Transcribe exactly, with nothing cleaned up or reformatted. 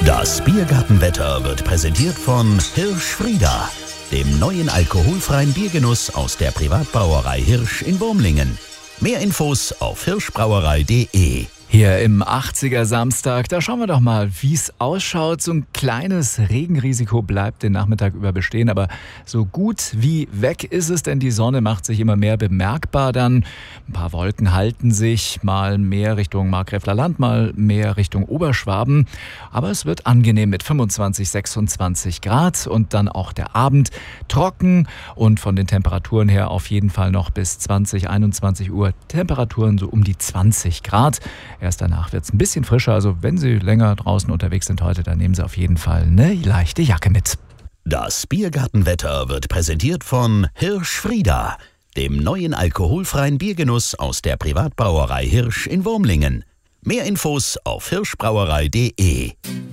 Das Biergartenwetter wird präsentiert von Hirsch-Frieda, dem neuen alkoholfreien Biergenuss aus der Privatbrauerei Hirsch in Wurmlingen. Mehr Infos auf hirschbrauerei punkt de. Hier im achtziger Samstag, da schauen wir doch mal, wie es ausschaut. So ein kleines Regenrisiko bleibt den Nachmittag über bestehen, aber so gut wie weg ist es, denn die Sonne macht sich immer mehr bemerkbar dann. Ein paar Wolken halten sich, mal mehr Richtung Markgräfler Land, mal mehr Richtung Oberschwaben. Aber es wird angenehm mit fünfundzwanzig, sechsundzwanzig Grad und dann auch der Abend trocken und von den Temperaturen her auf jeden Fall noch bis zwanzig, einundzwanzig Uhr Temperaturen so um die zwanzig Grad. Erst danach wird es ein bisschen frischer, also wenn Sie länger draußen unterwegs sind heute, dann nehmen Sie auf jeden Fall eine leichte Jacke mit. Das Biergartenwetter wird präsentiert von Hirsch-Frieda, dem neuen alkoholfreien Biergenuss aus der Privatbrauerei Hirsch in Wurmlingen. Mehr Infos auf hirschbrauerei punkt de.